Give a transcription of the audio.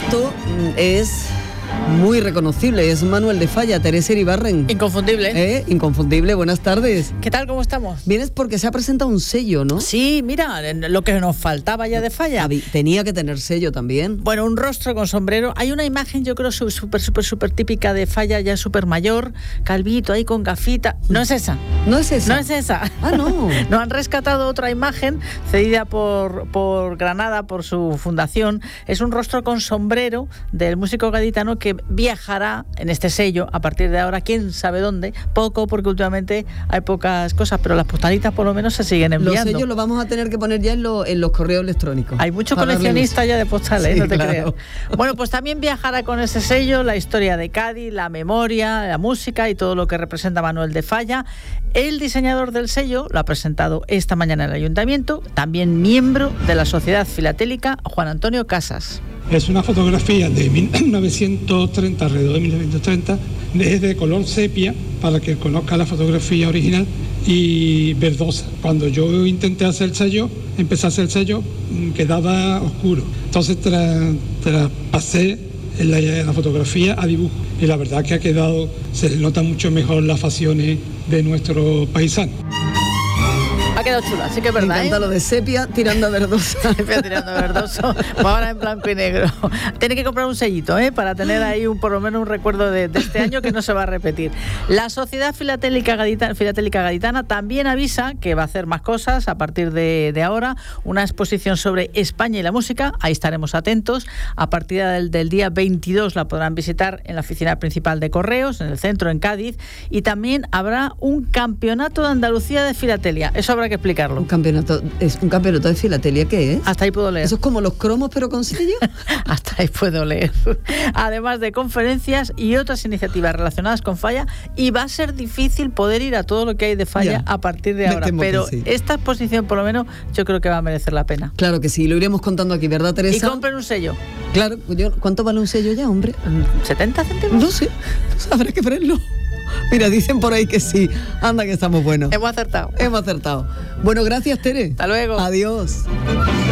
esto es muy reconocible, es Manuel de Falla, Teresa Iribarren. Inconfundible. Inconfundible, buenas tardes. ¿Qué tal, cómo estamos? Vienes porque se ha presentado un sello, ¿no? Sí, mira, lo que nos faltaba ya de Falla. Tenía que tener sello también. Bueno, un rostro con sombrero. Hay una imagen, yo creo, súper típica de Falla, ya súper mayor, calvito ahí con gafita. No es esa. ¿No es esa? No es esa. Ah, no. Nos han rescatado otra imagen cedida por Granada, por su fundación. Es un rostro con sombrero del músico gaditano que viajará en este sello a partir de ahora, quién sabe dónde, poco, porque últimamente hay pocas cosas, pero las postalitas por lo menos se siguen enviando. Los sellos los vamos a tener que poner ya en los correos electrónicos. Hay muchos coleccionistas ya de postales, sí, no te claro. creas. Bueno, pues también viajará con ese sello la historia de Cádiz, la memoria, la música y todo lo que representa Manuel de Falla. El diseñador del sello lo ha presentado esta mañana en el Ayuntamiento, también miembro de la Sociedad Filatélica, Juan Antonio Casas. Es una fotografía de 1930, alrededor de 1930, es de color sepia, para que conozca la fotografía original, y verdosa. Cuando yo intenté hacer el sello, empecé a hacer el sello, quedaba oscuro. Entonces traspasé la fotografía a dibujo, y la verdad que ha quedado, se le nota mucho mejor las facciones de nuestro paisano. Ha quedado chula, así que es verdad. Me encanta lo de sepia tirando a verdoso. Sepia tirando a verdoso, ahora en blanco y negro. Tiene que comprar un sellito, para tener ahí por lo menos un recuerdo de este año que no se va a repetir. La Sociedad Filatélica Gaditana también avisa que va a hacer más cosas a partir de ahora. Una exposición sobre España y la música, ahí estaremos atentos. A partir del día 22 la podrán visitar en la oficina principal de Correos, en el centro, en Cádiz. Y también habrá un campeonato de Andalucía de filatelia. Eso habrá que explicarlo. Un campeonato de filatelia, ¿qué es? Hasta ahí puedo leer. ¿Eso es como los cromos pero con sello? Hasta ahí puedo leer. Además de conferencias y otras iniciativas relacionadas con Falla, y va a ser difícil poder ir a todo lo que hay de Falla a partir de ahora, pero sí. Esta exposición por lo menos yo creo que va a merecer la pena. Claro que sí, lo iremos contando aquí, ¿verdad, Teresa? Y compren un sello. Claro, ¿cuánto vale un sello ya, hombre? 70 céntimos. No sé, habrá que verlo. Mira, dicen por ahí que sí. Anda que estamos buenos. Hemos acertado. Bueno, gracias, Tere. Hasta luego. Adiós.